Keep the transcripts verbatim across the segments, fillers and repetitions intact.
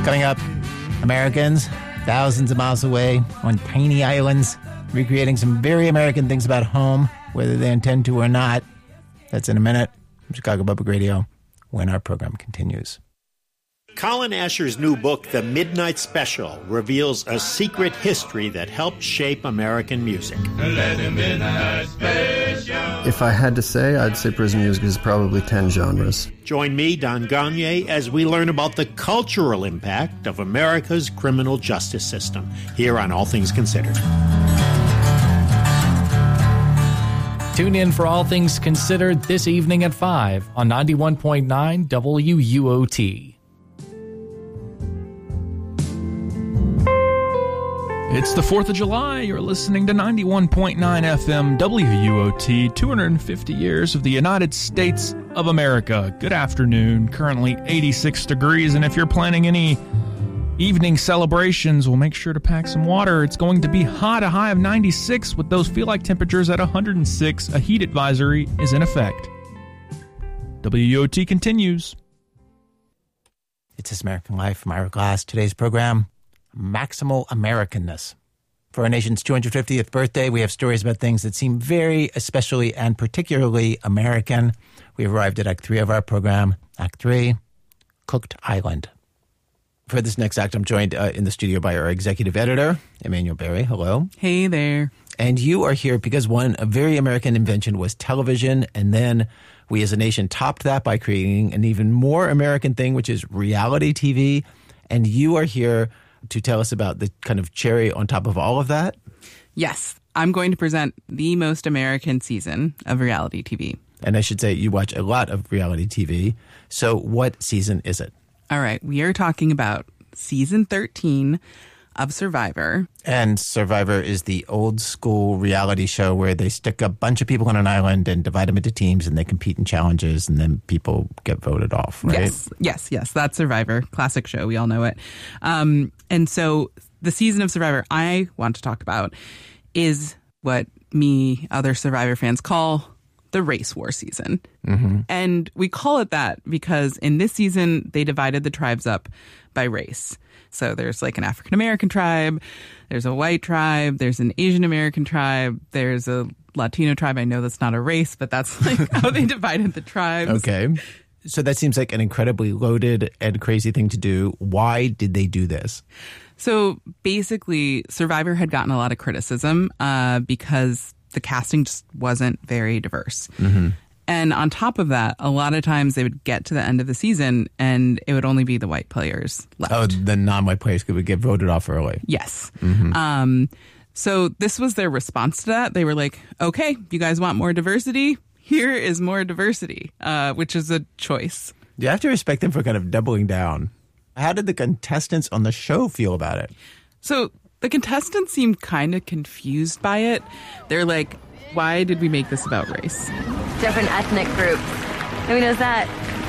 Coming up, Americans thousands of miles away on tiny islands, recreating some very American things about home, whether they intend to or not. That's in a minute from Chicago Public Radio when our program continues. Colin Asher's new book, The Midnight Special, reveals a secret history that helped shape American music. If I had to say, I'd say prison music is probably ten genres. Join me, Don Gagne, as we learn about the cultural impact of America's criminal justice system here on All Things Considered. Tune in for All Things Considered this evening at five on ninety-one point nine W U O T. It's the fourth of July. You're listening to ninety-one point nine F M W U O T, two hundred fifty years of the United States of America. Good afternoon. Currently eighty-six degrees, and if you're planning any evening celebrations, well, make sure to pack some water. It's going to be hot, a high of ninety-six with those feel-like temperatures at one hundred six. A heat advisory is in effect. W U O T continues. It's This American Life from Ira Glass. Today's program, Maximal Americanness. For our nation's two hundred fiftieth birthday, we have stories about things that seem very especially and particularly American. We've arrived at Act three of our program. Act three, Cooked Island. For this next act, I'm joined uh, in the studio by our executive editor, Emmanuel Berry. Hello. Hey there. And you are here because one, a very American invention was television, and then we as a nation topped that by creating an even more American thing, which is reality T V. And you are here to tell us about the kind of cherry on top of all of that? Yes, I'm going to present the most American season of reality T V. And I should say you watch a lot of reality T V. So what season is it? All right, we are talking about season thirteen of Survivor. And Survivor is the old school reality show where they stick a bunch of people on an island and divide them into teams and they compete in challenges and then people get voted off, right? Yes, yes, yes. That's Survivor. Classic show. We all know it. Um, and so the season of Survivor I want to talk about is what me, other Survivor fans call the race war season. Mm-hmm. And we call it that because in this season, they divided the tribes up by race. So there's like an African American tribe, there's a white tribe, there's an Asian American tribe, there's a Latino tribe. I know that's not a race, but that's like how they divided the tribes. Okay. So that seems like an incredibly loaded and crazy thing to do. Why did they do this? So basically, Survivor had gotten a lot of criticism uh, because the casting just wasn't very diverse. Mm-hmm. And on top of that, a lot of times they would get to the end of the season and it would only be the white players left. Oh, the non-white players could get voted off early. Yes. Mm-hmm. Um, so this was their response to that. They were like, okay, you guys want more diversity? Here is more diversity, uh, which is a choice. You have to respect them for kind of doubling down. How did the contestants on the show feel about it? So the contestants seemed kind of confused by it. They're like, why did we make this about race? Different ethnic groups. Who knows that?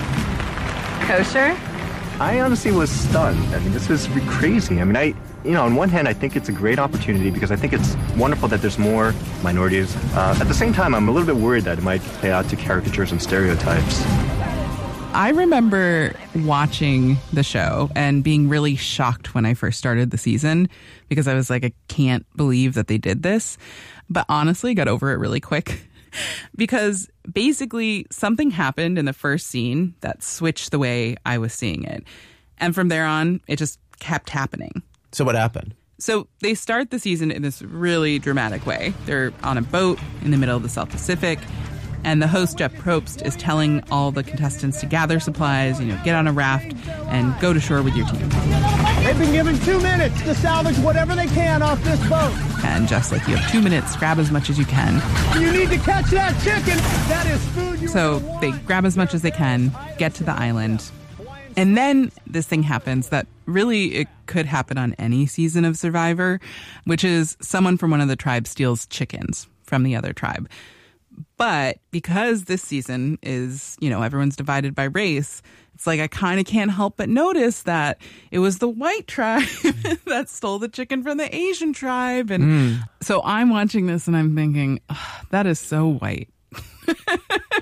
Kosher? I honestly was stunned. I mean, this was crazy. I mean, I, you know, on one hand, I think it's a great opportunity because I think it's wonderful that there's more minorities. Uh, at the same time, I'm a little bit worried that it might play out to caricatures and stereotypes. I remember watching the show and being really shocked when I first started the season because I was like, I can't believe that they did this. But honestly, got over it really quick because basically something happened in the first scene that switched the way I was seeing it. And from there on, it just kept happening. So what happened? So they start the season in this really dramatic way. They're on a boat in the middle of the South Pacific. And the host, Jeff Probst, is telling all the contestants to gather supplies, you know, get on a raft and go to shore with your team. They've been given two minutes to salvage whatever they can off this boat. And just like, you have two minutes, grab as much as you can. You need to catch that chicken. That is food you So they grab as much as they can, get to the island. And then this thing happens that really it could happen on any season of Survivor, which is someone from one of the tribes steals chickens from the other tribe. But because this season is, you know, everyone's divided by race, it's like I kind of can't help but notice that it was the white tribe that stole the chicken from the Asian tribe. And mm. so I'm watching this and I'm thinking, oh, that is so white.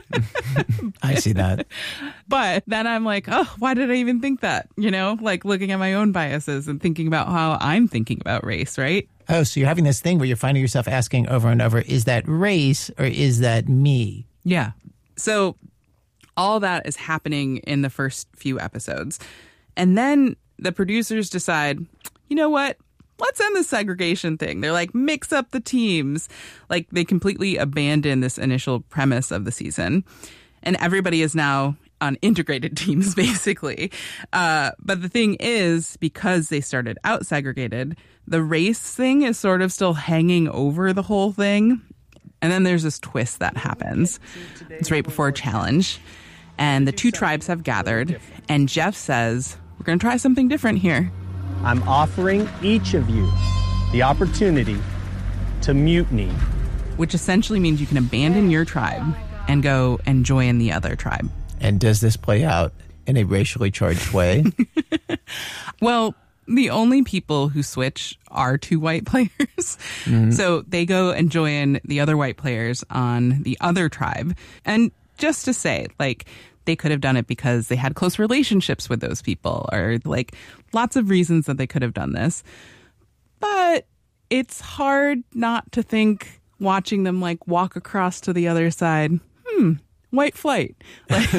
I see that. But then I'm like, oh, why did I even think that? You know, like looking at my own biases and thinking about how I'm thinking about race, right? Oh, so you're having this thing where you're finding yourself asking over and over, is that race or is that me? Yeah. So all that is happening in the first few episodes. And then the producers decide, you know what? Let's end the segregation thing. They're like, mix up the teams. Like, they completely abandon this initial premise of the season. And everybody is now on integrated teams, basically. Uh, but the thing is, because they started out segregated, the race thing is sort of still hanging over the whole thing. And then there's this twist that happens. It's right before a challenge. And the two tribes have gathered. And Jeff says, we're going to try something different here. I'm offering each of you the opportunity to mutiny. Which essentially means you can abandon your tribe and go and join the other tribe. And does this play out in a racially charged way? Well, the only people who switch are two white players. Mm-hmm. So they go and join the other white players on the other tribe. And just to say, like, they could have done it because they had close relationships with those people, or like lots of reasons that they could have done this. But it's hard not to think, watching them like walk across to the other side, hmm, white flight. Like,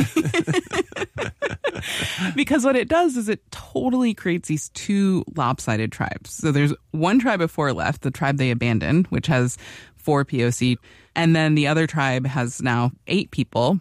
because what it does is it totally creates these two lopsided tribes. So there's one tribe of four left, the tribe they abandoned, which has four P O C. And then the other tribe has now eight people,